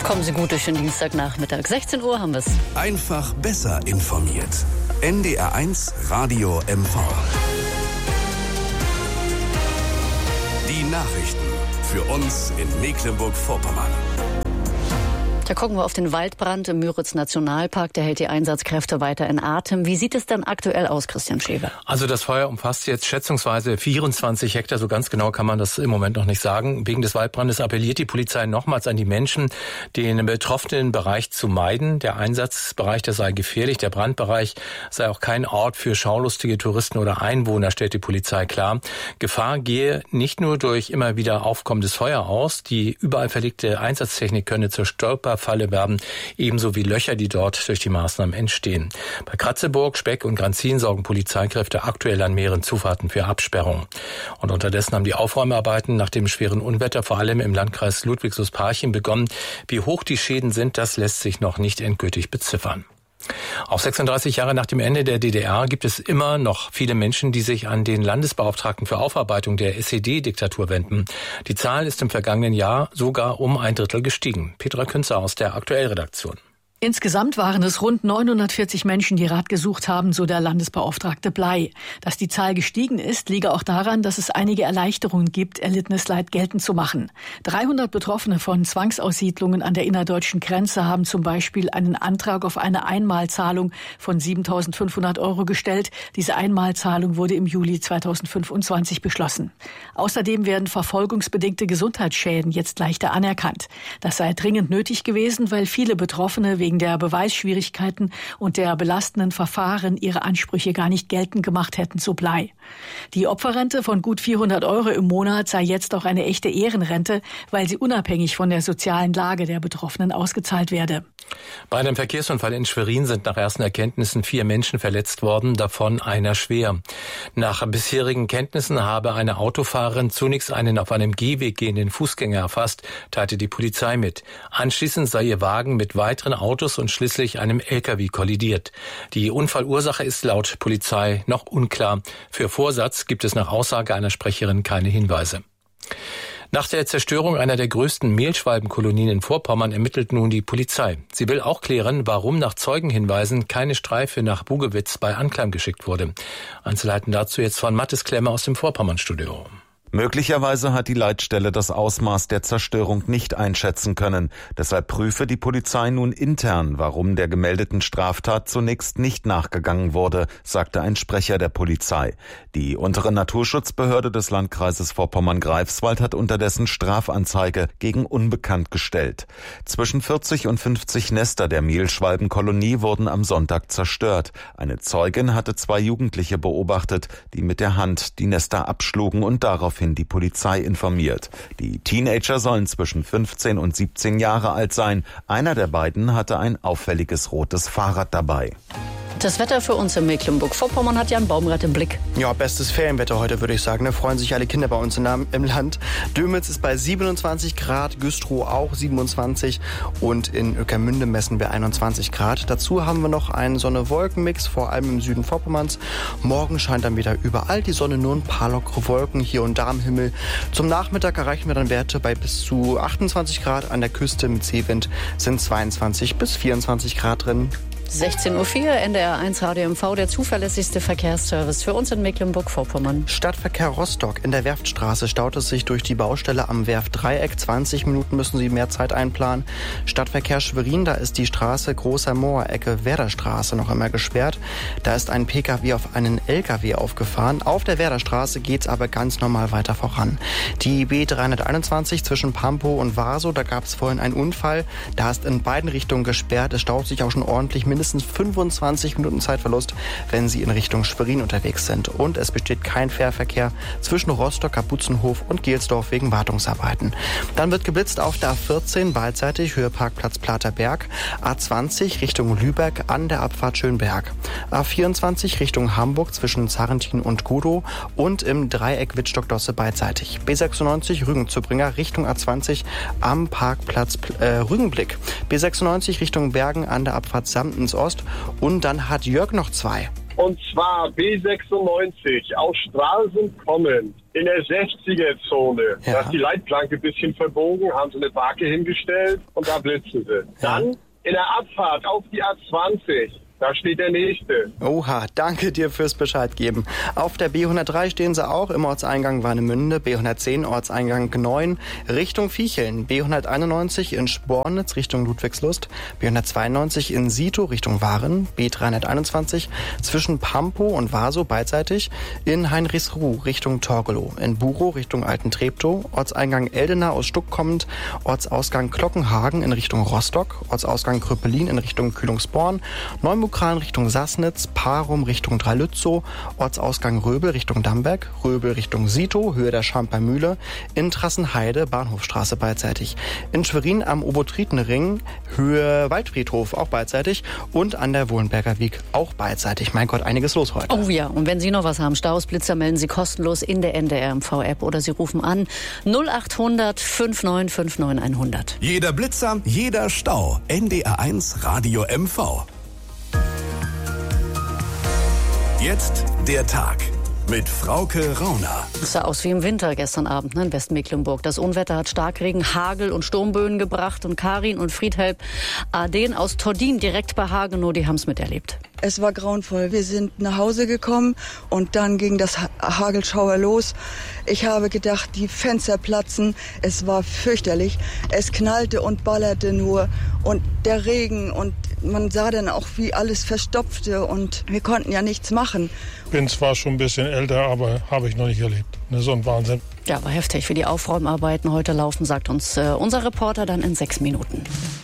Kommen Sie gut durch den Dienstagnachmittag. 16 Uhr haben wir es. Einfach besser informiert. NDR1 Radio MV. Die Nachrichten für uns in Mecklenburg-Vorpommern. Da gucken wir auf den Waldbrand im Müritz-Nationalpark. Der hält die Einsatzkräfte weiter in Atem. Wie sieht es denn aktuell aus, Christian Schewe? Also das Feuer umfasst jetzt schätzungsweise 24 Hektar. So ganz genau kann man das im Moment noch nicht sagen. Wegen des Waldbrandes appelliert die Polizei nochmals an die Menschen, den betroffenen Bereich zu meiden. Der Einsatzbereich, der sei gefährlich. Der Brandbereich sei auch kein Ort für schaulustige Touristen oder Einwohner, stellt die Polizei klar. Gefahr gehe nicht nur durch immer wieder aufkommendes Feuer aus. Die überall verlegte Einsatztechnik könne zur Stolperfalle werden, ebenso wie Löcher, die dort durch die Maßnahmen entstehen. Bei Kratzeburg, Speck und Granzin sorgen Polizeikräfte aktuell an mehreren Zufahrten für Absperrung. Und unterdessen haben die Aufräumarbeiten nach dem schweren Unwetter vor allem im Landkreis Ludwigslust-Parchim begonnen. Wie hoch die Schäden sind, das lässt sich noch nicht endgültig beziffern. Auch 36 Jahre nach dem Ende der DDR gibt es immer noch viele Menschen, die sich an den Landesbeauftragten für Aufarbeitung der SED-Diktatur wenden. Die Zahl ist im vergangenen Jahr sogar um 1/3 gestiegen. Petra Künzer aus der Aktuellredaktion. Insgesamt waren es rund 940 Menschen, die Rat gesucht haben, so der Landesbeauftragte Bley. Dass die Zahl gestiegen ist, liege auch daran, dass es einige Erleichterungen gibt, erlittenes Leid geltend zu machen. 300 Betroffene von Zwangsaussiedlungen an der innerdeutschen Grenze haben zum Beispiel einen Antrag auf eine Einmalzahlung von 7.500 € gestellt. Diese Einmalzahlung wurde im Juli 2025 beschlossen. Außerdem werden verfolgungsbedingte Gesundheitsschäden jetzt leichter anerkannt. Das sei dringend nötig gewesen, weil viele Betroffene wegen der Beweisschwierigkeiten und der belastenden Verfahren ihre Ansprüche gar nicht geltend gemacht hätten, so Bley. Die Opferrente von gut 400 € im Monat sei jetzt auch eine echte Ehrenrente, weil sie unabhängig von der sozialen Lage der Betroffenen ausgezahlt werde. Bei einem Verkehrsunfall in Schwerin sind nach ersten Erkenntnissen 4 Menschen verletzt worden, davon einer schwer. Nach bisherigen Kenntnissen habe eine Autofahrerin zunächst einen auf einem Gehweg gehenden Fußgänger erfasst, teilte die Polizei mit. Anschließend sei ihr Wagen mit weiteren Autos und schließlich einem LKW kollidiert. Die Unfallursache ist laut Polizei noch unklar. Für Vorsatz gibt es nach Aussage einer Sprecherin keine Hinweise. Nach der Zerstörung einer der größten Mehlschwalbenkolonien in Vorpommern ermittelt nun die Polizei. Sie will auch klären, warum nach Zeugenhinweisen keine Streife nach Bugewitz bei Anklam geschickt wurde. Einzelheiten dazu jetzt von Mathis Klemmer aus dem Vorpommern-Studio. Möglicherweise hat die Leitstelle das Ausmaß der Zerstörung nicht einschätzen können. Deshalb prüfe die Polizei nun intern, warum der gemeldeten Straftat zunächst nicht nachgegangen wurde, sagte ein Sprecher der Polizei. Die untere Naturschutzbehörde des Landkreises Vorpommern-Greifswald hat unterdessen Strafanzeige gegen Unbekannt gestellt. Zwischen 40 und 50 Nester der Mehlschwalbenkolonie wurden am Sonntag zerstört. Eine Zeugin hatte 2 Jugendliche beobachtet, die mit der Hand die Nester abschlugen und daraufhin die Polizei informiert. Die Teenager sollen zwischen 15 und 17 Jahre alt sein. Einer der beiden hatte ein auffälliges rotes Fahrrad dabei. Das Wetter für uns in Mecklenburg-Vorpommern hat Jan Baumgart im Blick. Ja, bestes Ferienwetter heute, würde ich sagen. Da freuen sich alle Kinder bei uns im Land. Dömitz ist bei 27 Grad, Güstrow auch 27 und in Ueckermünde messen wir 21 Grad. Dazu haben wir noch einen Sonne-Wolken-Mix, vor allem im Süden Vorpommerns. Morgen scheint dann wieder überall die Sonne, nur ein paar lockere Wolken hier und da am Himmel. Zum Nachmittag erreichen wir dann Werte bei bis zu 28 Grad. An der Küste mit Seewind sind 22 bis 24 Grad drin. 16:04 Uhr, NDR1 Radio MV, der zuverlässigste Verkehrsservice für uns in Mecklenburg-Vorpommern. Stadtverkehr Rostock. In der Werftstraße staut es sich durch die Baustelle am Werftdreieck. 20 Minuten müssen Sie mehr Zeit einplanen. Stadtverkehr Schwerin, da ist die Straße Großer Moor, Ecke Werderstraße noch immer gesperrt. Da ist ein PKW auf einen LKW aufgefahren. Auf der Werderstraße geht's aber ganz normal weiter voran. Die B321 zwischen Pampow und Warsow, da gab es vorhin einen Unfall. Da ist in beiden Richtungen gesperrt. Es staut sich auch schon ordentlich, mindestens 25 Minuten Zeitverlust, wenn Sie in Richtung Schwerin unterwegs sind. Und es besteht kein Fährverkehr zwischen Rostock, Kapuzenhof und Gelsdorf wegen Wartungsarbeiten. Dann wird geblitzt auf der A14 beidseitig Höhe Parkplatz Platerberg, A20 Richtung Lübeck an der Abfahrt Schönberg, A24 Richtung Hamburg zwischen Zarrentin und Gudow und im Dreieck Wittstock-Dosse beidseitig. B96 Rügen-Zübringer Richtung A20 am Parkplatz Rügenblick. B96 Richtung Bergen an der Abfahrt Samtens Ost und dann hat Jörg noch 2. Und zwar B96 aus Stralsund kommend in der 60er-Zone. Ja. Da ist die Leitplanke ein bisschen verbogen, haben sie eine Barke hingestellt und da blitzen sie. Ja. Dann in der Abfahrt auf die A20. Da steht der nächste. Oha, danke dir fürs Bescheid geben. Auf der B103 stehen sie auch im Ortseingang Warnemünde, B110 Ortseingang Gneuen Richtung Viecheln, B191 in Spornitz Richtung Ludwigslust, B192 in Sito Richtung Waren, B321 zwischen Pampo und Vaso beidseitig, in Heinrichsruh Richtung Torgelow, in Burow Richtung Alten Treptow, Ortseingang Eldena aus Stuck kommend, Ortsausgang Glockenhagen in Richtung Rostock, Ortsausgang Krüppelin in Richtung Kühlungsborn, Neumukran Richtung Sassnitz, Parum Richtung Drei-Lützow, Ortsausgang Röbel Richtung Damberg, Röbel Richtung Sito, Höhe der Schamper Mühle, in Trassenheide, Bahnhofstraße beidseitig, in Schwerin am Obotritenring, Höhe Waldfriedhof auch beidseitig und an der Wohlenberger Wiek auch beidseitig. Mein Gott, einiges los heute. Oh ja, und wenn Sie noch was haben, Staus, Blitzer, melden Sie kostenlos in der NDR-MV-App oder Sie rufen an 0800 5959 100. Jeder Blitzer, jeder Stau. NDR1 Radio MV. Jetzt der Tag mit Frauke Rauner. Es sah aus wie im Winter gestern Abend, in Westmecklenburg. Das Unwetter hat Starkregen, Hagel und Sturmböen gebracht. Und Karin und Friedhelm Aden aus Tordin direkt bei Hagenow, die haben es miterlebt. Es war grauenvoll. Wir sind nach Hause gekommen und dann ging das Hagelschauer los. Ich habe gedacht, die Fenster platzen. Es war fürchterlich. Es knallte und ballerte nur und der Regen und man sah dann auch, wie alles verstopfte und wir konnten ja nichts machen. Bin zwar schon ein bisschen älter, aber habe ich noch nicht erlebt. So ein Wahnsinn. Ja, war heftig. Wie die Aufräumarbeiten heute laufen, sagt uns unser Reporter dann in 6 Minuten.